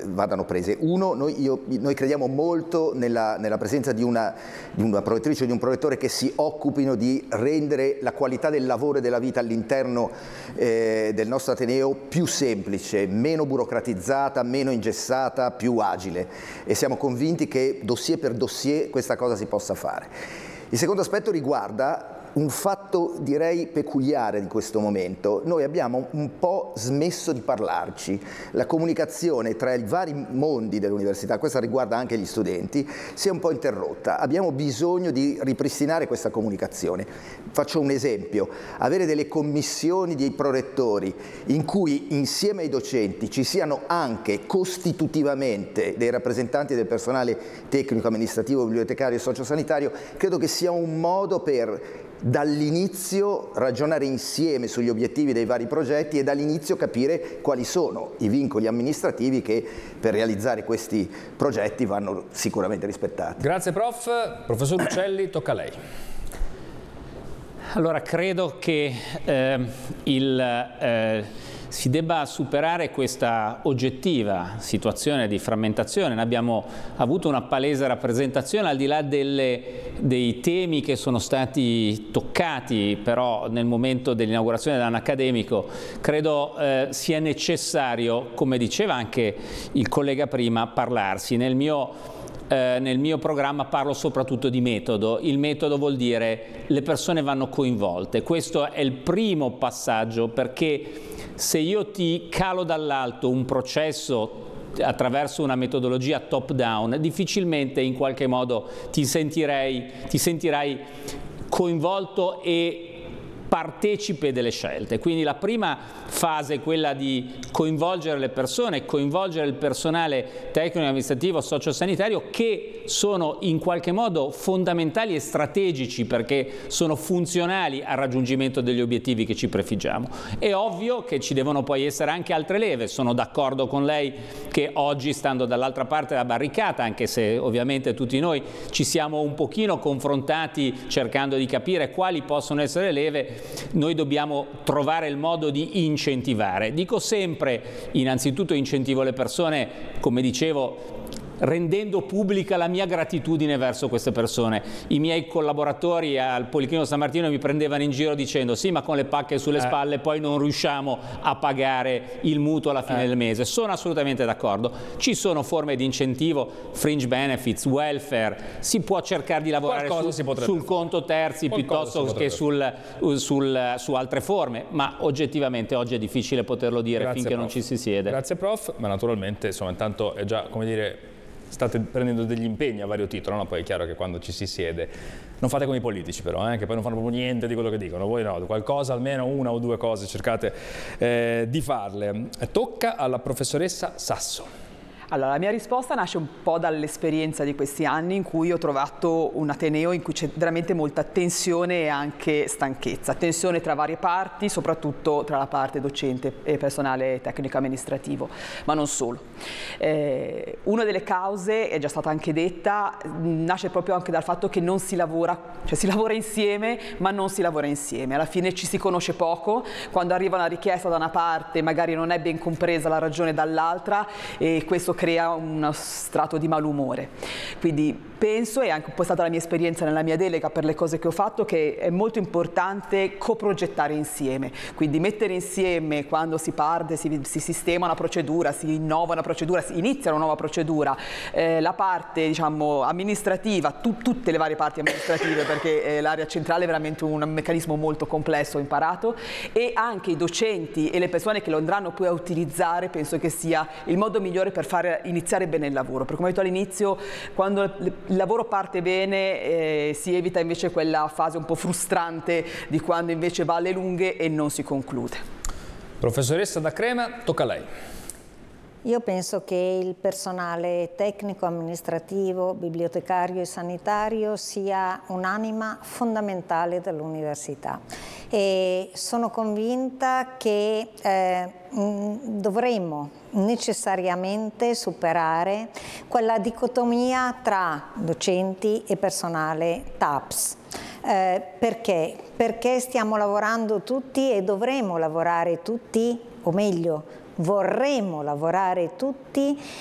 vadano prese. Uno, noi crediamo molto nella presenza di una prorettrice o di un prorettore che si occupino di rendere la qualità del lavoro e della vita all'interno del nostro Ateneo più semplice, meno burocratizzata, meno ingessata, più agile, e siamo convinti che dossier per dossier questa cosa si possa fare. Il secondo aspetto riguarda un fatto direi peculiare di questo momento. Noi abbiamo un po' smesso di parlarci, la comunicazione tra i vari mondi dell'università, questa riguarda anche gli studenti, si è un po' interrotta. Abbiamo bisogno di ripristinare questa comunicazione. Faccio un esempio: avere delle commissioni dei prorettori in cui insieme ai docenti ci siano anche costitutivamente dei rappresentanti del personale tecnico, amministrativo, bibliotecario e sociosanitario, credo che sia un modo per dall'inizio ragionare insieme sugli obiettivi dei vari progetti e dall'inizio capire quali sono i vincoli amministrativi che per realizzare questi progetti vanno sicuramente rispettati. Grazie prof. Professor Uccelli, tocca a lei. Allora, credo che si debba superare questa oggettiva situazione di frammentazione. Ne abbiamo avuto una palese rappresentazione, al di là dei temi che sono stati toccati, però nel momento dell'inaugurazione dell'anno accademico credo sia necessario, come diceva anche il collega prima, parlarsi. Nel mio programma parlo soprattutto di metodo. Il metodo vuol dire le persone vanno coinvolte. Questo è il primo passaggio, perché se io ti calo dall'alto un processo attraverso una metodologia top down, difficilmente in qualche modo ti sentirai coinvolto e partecipe delle scelte. Quindi la prima fase è quella di coinvolgere le persone, coinvolgere il personale tecnico, amministrativo, sociosanitario, che sono in qualche modo fondamentali e strategici perché sono funzionali al raggiungimento degli obiettivi che ci prefiggiamo. È ovvio che ci devono poi essere anche altre leve. Sono d'accordo con lei che oggi, stando dall'altra parte della barricata, anche se ovviamente tutti noi ci siamo un pochino confrontati cercando di capire quali possono essere le leve, noi dobbiamo trovare il modo di incentivare. Dico sempre, innanzitutto incentivo le persone, come dicevo, rendendo pubblica la mia gratitudine verso queste persone. I miei collaboratori al Policlinico San Martino mi prendevano in giro dicendo: sì, ma con le pacche sulle spalle poi non riusciamo a pagare il mutuo alla fine del mese. Sono assolutamente d'accordo. Ci sono forme di incentivo, fringe benefits, welfare, si può cercare di lavorare sul conto terzi piuttosto che su altre forme, ma oggettivamente oggi è difficile poterlo dire. Grazie, finché prof. Non ci si siede. Grazie prof, ma naturalmente insomma intanto è già, come dire, state prendendo degli impegni a vario titolo, no? Poi è chiaro che quando ci si siede non fate come i politici però, che poi non fanno proprio niente di quello che dicono. Voi no, qualcosa, almeno una o due cose cercate di farle. Tocca alla professoressa Sasso. Allora, la mia risposta nasce un po' dall'esperienza di questi anni in cui ho trovato un ateneo in cui c'è veramente molta tensione e anche stanchezza. Tensione tra varie parti, soprattutto tra la parte docente e personale tecnico amministrativo, ma non solo. Una delle cause, è già stata anche detta, nasce proprio anche dal fatto che non si lavora, cioè si lavora insieme ma non si lavora insieme. Alla fine ci si conosce poco, quando arriva una richiesta da una parte magari non è ben compresa la ragione dall'altra e questo crea uno strato di malumore. Quindi penso, e anche un po' stata la mia esperienza nella mia delega per le cose che ho fatto, che è molto importante coprogettare insieme, quindi mettere insieme quando si parte, si sistema una procedura, si innova una procedura, si inizia una nuova procedura, la parte diciamo amministrativa, tutte le varie parti amministrative, perché l'area centrale è veramente un meccanismo molto complesso, ho imparato, e anche i docenti e le persone che lo andranno poi a utilizzare, penso che sia il modo migliore per fare iniziare bene il lavoro, perché come ho detto all'inizio, quando il lavoro parte bene si evita invece quella fase un po' frustrante di quando invece va alle lunghe e non si conclude. Professoressa Da Crema, tocca a lei. Io penso che il personale tecnico, amministrativo, bibliotecario e sanitario sia un'anima fondamentale dell'università e sono convinta che dovremmo necessariamente superare quella dicotomia tra docenti e personale TAPS. Perché? Perché stiamo lavorando tutti e dovremo lavorare tutti, o meglio, vorremmo lavorare tutti